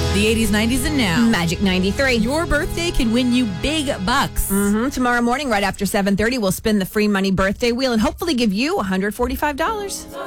The 80s, 90s, and now. Magic 93. Your birthday can win you big bucks. Tomorrow morning, right after 7:30, we'll spin the free money birthday wheel and hopefully give you $145.